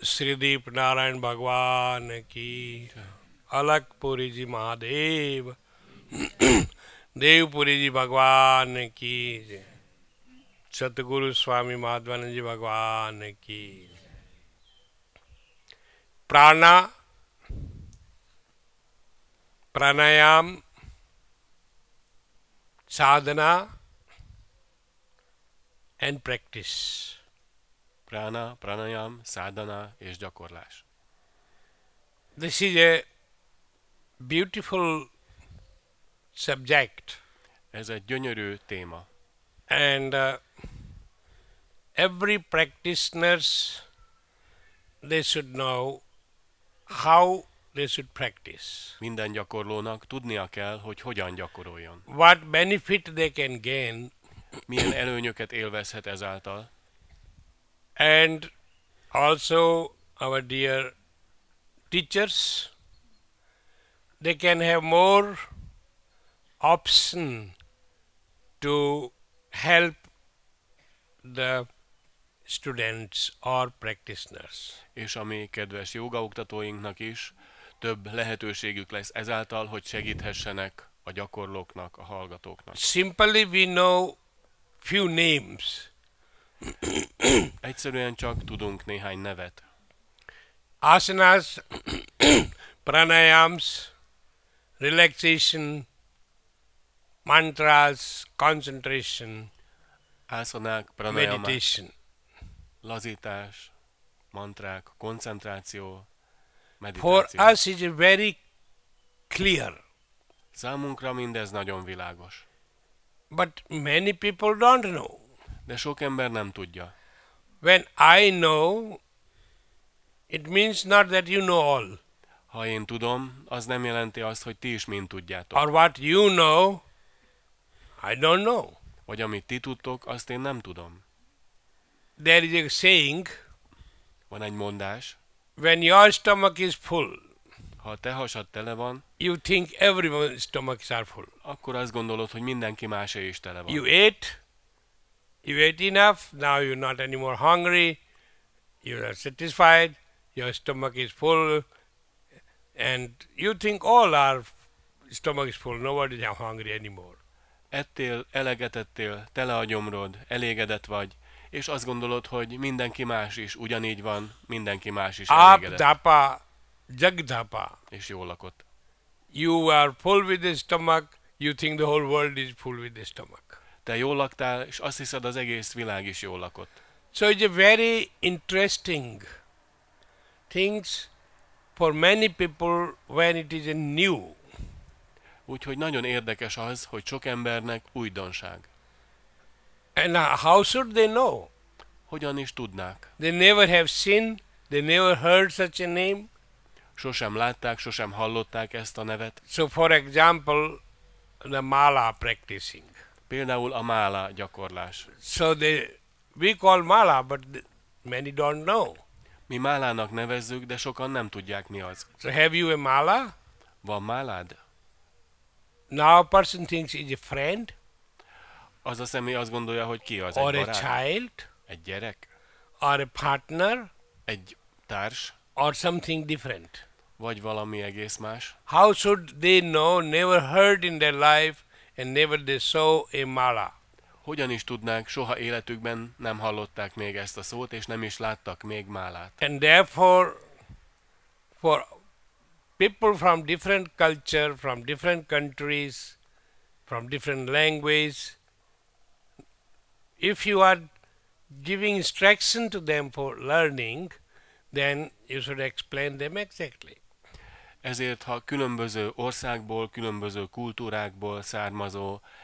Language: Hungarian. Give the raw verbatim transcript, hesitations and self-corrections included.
श्रीदीप नारायण भगवान की, अलकपुरी जी महादेव, देवपुरी जी भगवान की, सतगुरु स्वामी माधवानंद जी भगवान की। प्राणा प्राणायाम साधना and practice. Prána, pranayam, sadhana és gyakorlás. This is a beautiful subject. Ez egy gyönyörű téma. And uh, every practitioners, they should know how they should practice. Minden gyakorlónak tudnia kell, hogy hogyan gyakoroljon. What benefit they can gain. Milyen előnyöket élvezhet ezáltal. And also our dear teachers, they can have more option to help the students or practitioners. És a mi kedves jogaoktatóinknak is több lehetőségük lesz ezáltal, hogy segíthessenek a gyakorlóknak, a hallgatóknak. Simply we know few names. Egyszerűen csak tudunk néhány nevet. Asanas, pranayams, relaxation, mantras, concentration, Ászanák, pranayamák, meditation. lazítás, mantrák, koncentráció, For meditáció. us it is very clear, Számunkra mindez nagyon világos. but many people don't know. De sok ember nem tudja. When I know, it means not that you know all, Ha én tudom, az nem jelenti azt, hogy ti is mind tudjátok. or what you know, I don't know. Vagy amit ti tudtok, azt én nem tudom. There is a saying, Van egy mondás, when your stomach is full, ha a te hasad tele van, you think everyone's stomachs are full. akkor azt gondolod, hogy mindenki másé is tele van. You ate, you ate enough, now you're not anymore hungry, you are satisfied, your stomach is full, and you think all our stomach is full, nobody is hungry anymore. Ettél, elegetettél, tele a gyomrod, elégedett vagy, és azt gondolod, hogy mindenki más is ugyanígy van, mindenki más is elégedett, Apdapa, jagdapa. és jól lakott. You are full with the stomach, you think the whole world is full with the stomach. Te jól laktál, és azt hiszed, az egész világ is jól lakott. So it's a very interesting things for many people when it is a new. Úgyhogy nagyon érdekes az, hogy sok embernek újdonság. And how should they know? Hogyan is tudnák? They never have seen, they never heard such a name. Sosem látták, sosem hallották ezt a nevet. So for example, the mala practicing. Például a mála gyakorlás. So they, we call mala, but many don't know. Mi málának nevezzük, de sokan nem tudják, mi az. So have you a mala? Van málád? Now a person thinks he's a friend Az a személy azt gondolja, hogy ki az, or egy a barát, child egy gyerek, or a partner egy társ, or something different. vagy valami egész más. How should they know, never heard in their life and never they saw a mala? Hogyan is tudnák, soha életükben nem hallották még ezt a szót, és nem is láttak még málát. And therefore, for people from different culture, from different countries, from different language, if you are giving instruction to them for learning, then you should explain them exactly. Ezért, ha különböző országból, különböző kultúrákból származó